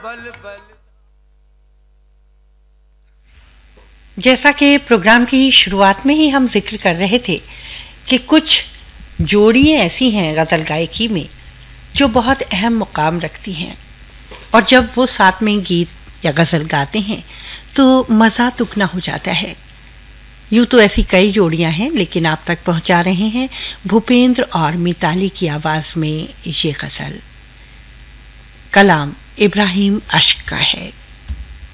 जैसा कि प्रोग्राम की शुरुआत में ही हम जिक्र कर रहे थे कि कुछ जोड़ियाँ ऐसी हैं गज़ल गायकी में जो बहुत अहम मुकाम रखती हैं, और जब वो साथ में गीत या गज़ल गाते हैं तो मज़ा दुगना हो जाता है। यूँ तो ऐसी कई जोड़ियाँ हैं, लेकिन आप तक पहुँचा रहे हैं भूपेंद्र और मिताली की आवाज़ में ये गज़ल। कलाम इब्राहिम अश्क का है।